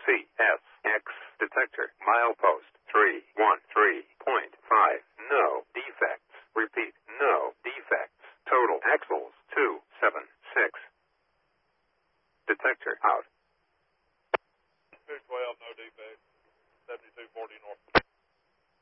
CSX detector. Milepost 313.5. No defects. Repeat, no defects. Total axles 276. Detector out. 212, no defects. 7240 north.